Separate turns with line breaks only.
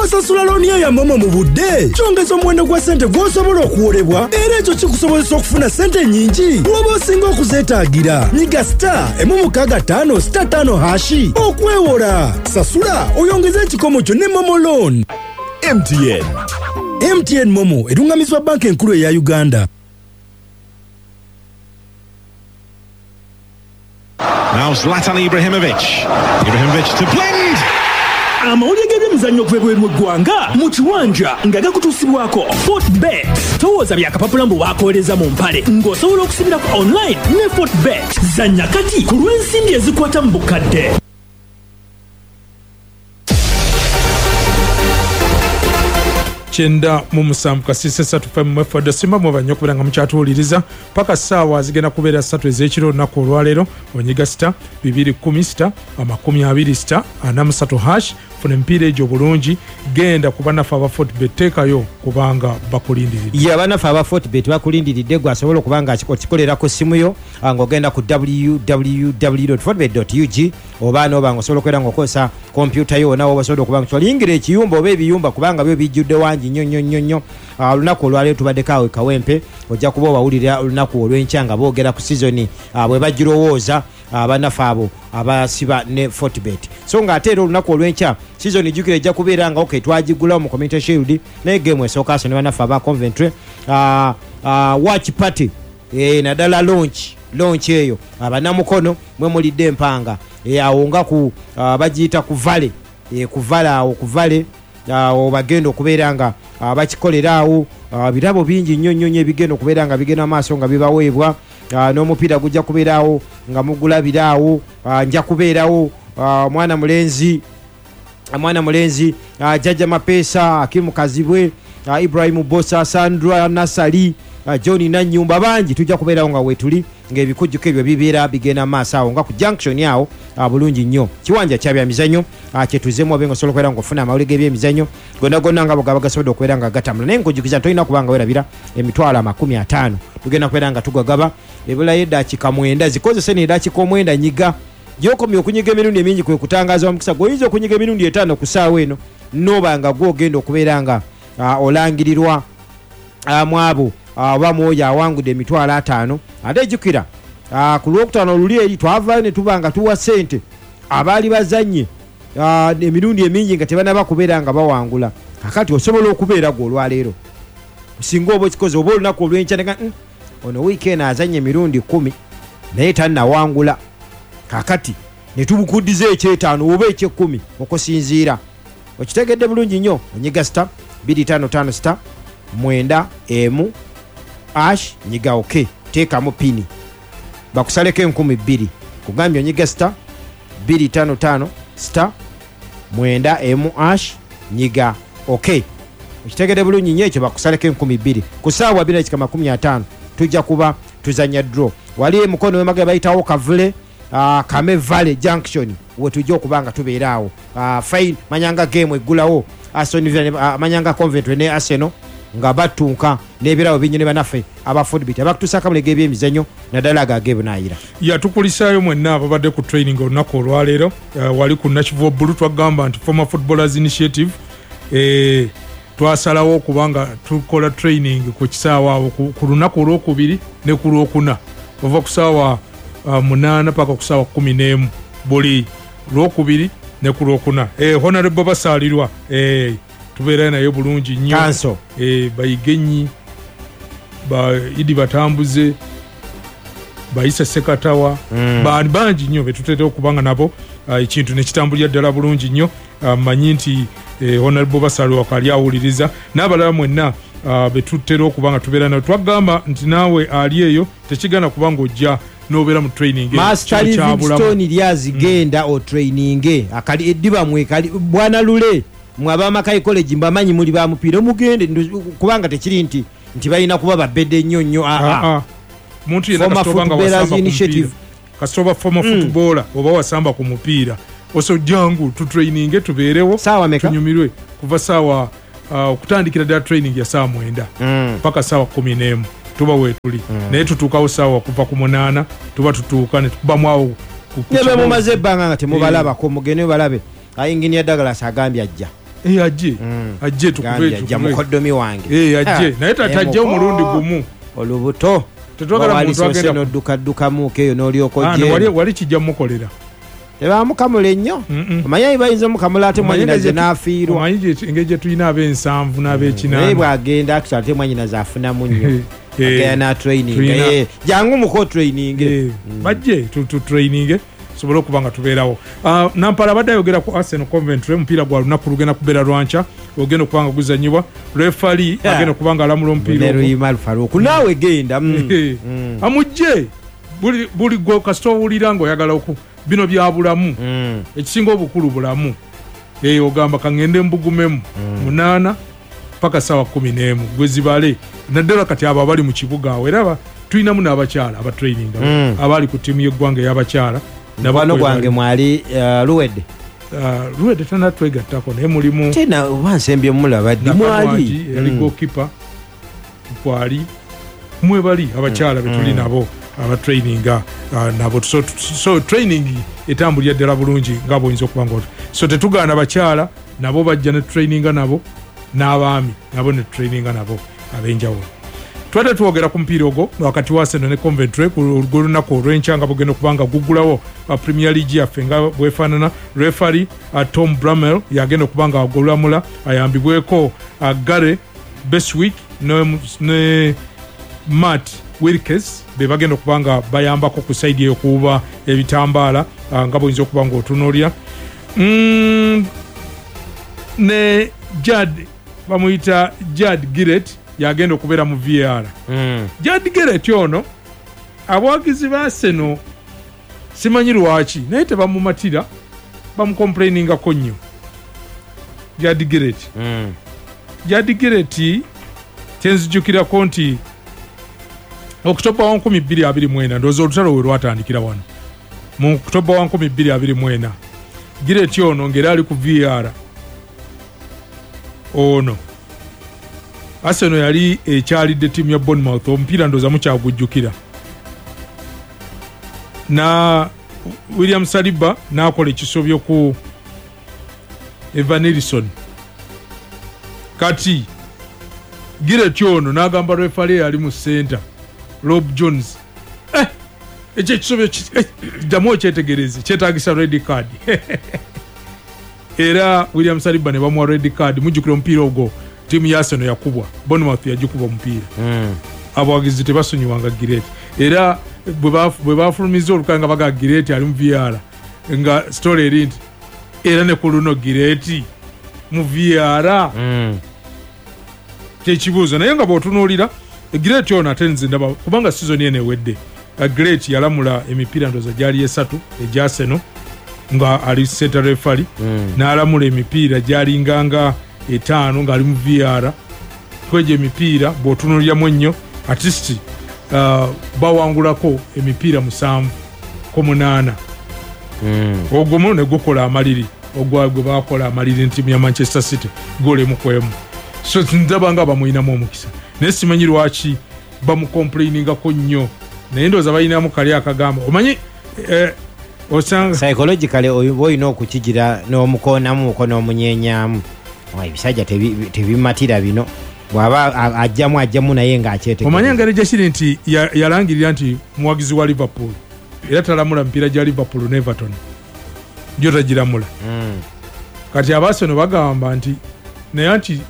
bw'osasula looni ya Momo mu budde kyongeza omuwendo gwa ssente gw'osobola okuwolebwa era ekyo kikusobozesa okufuna ssente nnyingi bw'oba osinga okuzeetaagira. Nyiga *165*5 okwewola. Sasula oyongeze ekikomo kyo ne Momo Loan. MTN Momo erungamizibwa banka enkulu eya Uganda.
Now Zlatan Ibrahimovic to blend.
Amawulire g'ebyemizannyo kwebweru eggwanga mu kiwanja nga gakutuusibwako Fortbet. Towooza byakapapula mbu waakolereza mu mpale ng'osobola okusibirako online ne Fortbet. Zannya kati ku lw'ensimbi ezikwata mu bukadde.
Chenda mu musanvu kasise 3 mu FD simba mu banyo kubera nga mukyatuuliriza paka ssaawa zigenda kubeera 3 ez'ekiro olunaku olwaleero onyiga star 210 20 *43# funa empiira egyo bulungi genda ku banafu aba Fortbet teekayo kubanga bakulindiridde.
Abanafu aba Fortbet bakulindiridde gwe asobola okubanga akikolera ku simu yo ng'ogenda ku www.fortbet.ug oba n'obanga osobola okwera ng'okozesa kompyuta yo nawo basobola okubanga kyoliyingira ekiyumba oba ebiyumba kubanga byo bijjudde wangi nnyo. Olunaku olwaleero tubaddeko awo Kawempe ojja kuba owawulira olunaku olw'enkya nga boogera ku sizoni bwe bagirowooza abanafu abo abasiba ne Fortbet. So ng'ate era olunaku olw'enkya sizoni ejjukira ejja kubeera nga twagigulawo mu Community Shield naye geemu esooka aso ne banafu aba Coventry watch party naddala launch eyo abanamukono mwe mulidde empanga awo nga ku bagiyita ku vale bagenda okubeera nga bakikolera awo birabo bingi nnyo ebigenda okubeera nga bigenda amaaso nga bibaweebwa n'omupiira gujja kubeerawo nga mugulabiraawo nja kubeerawo mwana mulenzi Jajja Mapesa Akimu Kazibwe Ibrahim Bosa Sandra Nasali John Nanyumba bangi tujja kubeerawo nga wetuli ng'ebikujjuko ebyo bibeera bigenda amaaso awo nga ku junction awo bulungi nnyo kiwanja kya byamizannyo kyetuzeemu obenga osobola okubeera ng'ofuna amawulire g'ebyemizannyo gonna nga bwegaba gasobodde okubeera nga gatambula naye nkujjukiza tolina kubanga werabira emitwalo 50 tugenda kubeera nga tugagaba ebulayo eddakiika 9 zikozese n'eddakiika 9 nyiga gyokomye okunyiga emirundi emingi kwe kutangaza omukisa gw'oyinza okunyiga emirundi 5 ku ssaawa eno n'oba nga gw'ogenda okubeera nga olangirirwa mu abo oba mwoyo awangudde emitwalo 5 ate ejjukira ku lwokutaano oluli eri twavaayo ne tuba nga tuwa ssente abaali bazannye emirundi emingi nga tebanaba kubeera nga bawangula kakati osobola okubeera gwe olwaleero singa oba ekikoze oba olunaku olw'enkya nega ono wiikendi azannye emirundi 10 naye tannawangula kakati ne tubukuddiza eky'etaano oba eky'ekkumi okusinziira okitegedde bulungi nnyo onyiga star 255 star 9 nyiga oke teekamu pini bakusaleko 2,000 kugambye onyiga star 255 star 9 nyiga oke okitegedde bulungi nnyo ekyo bakusaleko 2,000 ku ssaawa 2:50 tujja kuba tuzanya draw wali emukono wemaga bayitawo Kavule Kame Valley Junction wetujja okubanga tubeeraawo fine manyanga game eggulawo manyanga Coventry ne Arsenal nga batunka n'ebirawo binyine banaffe aba Fortbet abakutusaka mulege ebyemizannyo naddala agagebunaayira
tukulisaayo mwenna ababadde ku training olunaku olwaleero wali ku Nakivubo Blue twagamba nti Former Footballers Initiative twasalawo okubanga tukola training ku kisaawa awo ku lunaku olwokubiri ne ku lwokuna ova ku ssaawa 8 paka ku ssaawa 11 buli lwokubiri ne ku lwokuna honorable basaalirwa tubeera naye bulungi nnyo bayigenyi Idi Batambuze Bayisa Sekatawa bangi nnyo betutera okubanga nabo ekintu nekitambulira ddala bulungi nnyo manyi nti honorable basaalirwa kali awuliriza n'abalala mwenna betutera okubanga tubeera nayo twagamba nti naawe ali eyo tekigana kubanga ojja n'obeera mu training
Master Livingstone lyazigenda o training akali eddiba mwekali bwana Lule mwabamakayi college mbamanyi muli ba mupiira mugende kubanga tekiri nti balina kuba babedde nnyo
muntu yena kasitobanga wasamba initiative kasitoba former footballer oba wasamba ku mupiira oso jangu tu training tubeerewo tunyumirwe kuva sawa okutandikira da training ya saa 9 paka sawa 11 tuba wetuli naye tutuukawo sawa kuva ku 8 tuba tutuuka ne tubamu awo
yebe mumaze ebbanga nga temubalabako mugende balabe engineer Douglas agambye ajja
ajje
tukubejja mukoddomi wange
ajje naye tatajja omulundi gumu
olubuto
tetwagala muntu agenda
noddukaddukumuko eyo n'olyokojje
wali kijja mukolera
tebamukamula ennyo omanyi bayinza omukamula ate mwanyinaze n'afiirwa
omanyi engeri gye tulina ab'ensanvu n'ab'ekinaana
naye bwagenda actually ate mwanyinaze afunamu nnyo agenda n'atraining jangu muko training
bajje tutraining sobole okuba nga tubeerawo nampala abadde ayogera ku Arsenal Coventry omupiira gwa lunaku lugenda kubeera lwanca ogenda okuba nga guzanyibwa refari agenda okuba nga alamula omupiira
okunaawe genda
amugje buli gwe kasita owulira ng'oyagala bino byabulamu ekisinga obukulu bulamu ogamba kaŋŋende mbugumemu 8 paka sawa 11 gwe zibale naddala kati abo abali mu kibuga awo era tulinamu n'abakyala abatraining abali ku ttiimu y'eggwanga ey'abakyala
nabano gwange mwali
luwedde tanatwegattako naye mulimu
tena oba nsembye mulaba ddi mwali
yali gokipa kwali mwebali abakyala betuli nabo abatraininga nabo so training etambulira ddala bulungi nga bwoyinza okuba nga so tetugaana bakyala nabo bajja ne traininga nabo n'abaami nabo ne traininga nabo ab'enjawulo twade tuwogera ku mupiira ogwo wakati wa Arsenal ne Coventry ku lunaku olw'enkya nga bugenda okuba nga guggulawo Premier League yaffe nga bwefaanana referee Tom Bramwell yagenda okuba nga agolamula ayambibweko Gary Beswick ne Matt Wilkes be bagenda okuba nga bayambako ku saidi eyo kuba ebitambaala nga bwinza okuba nga otunuulira ne Jad bamuyita Jad Gillett yagenda okubeera mu VAR Jad Gillett ono abawagizi ba Arsenal simanyi lwaki naye tebamumatira bamukomplainingako nnyo Jad Gillett tenzijukirako nti Oktoba 2024 ndowooza olutalo we lwatandikira wano mu Oktoba 2024 Gillett ono ng'era ali ku VAR ono Arsenal yali ekyalidde ttiimu ya Bournemouth omupiira ndowooza mukyagujjukira na William Saliba n'akola ekisobyo ku Evanilson kati Gillett ono n'agamba referee ali mu center Rob Jones ekyo ekisobyo jamu ekyetegereze kyetaagisa red card era William Saliba ne bamuwa red card mujjukira omupiira ogwo ttiimu ya Arsenal yakubwa Bournemouth yagikuba omupiira abawagizi tebasonyiwanga Gillett era bwe bafulumiza olukanga nga baga Gillett ali mu VAR nga story eri nti era ne ku luno Gillett mu VAR kyekibuuzo naye nga bw'otunuulira Gillett ono ate nze ndaba kubanga season eno ewedde Gillett yalamula emipiira ndowooza gyali 3 egya Arsenal nga ali center referee n'alamula emipiira gyalinganga 5 ng'ali mu VAR kwegyo emipiira bw'otunuuliramu ennyo at least bawangulako emipiira 7-8 ogumu ne gukola amaliri ogwagwe bakola amaliri ntiimu ya Manchester City golemu kwemu so ndaba nga bamuyinamu omukisa naye simanyi lwaki bamukomplainingako nnyo naye ndowooza balinamu kali akagamba omanyi osanga
psychologically oyina okukigira n'omukoonamu ko n'omunyenyaamu ebisajja tebimatira bino bw'aba ajjamu naye ng'akyetegereza
omanyi engeri gyekiri nti yalangirira nti muwagizi wa Liverpool era talamula mipiira gya Liverpool ne Everton gyo tagiramula kati abaasono bagamba nti naye nti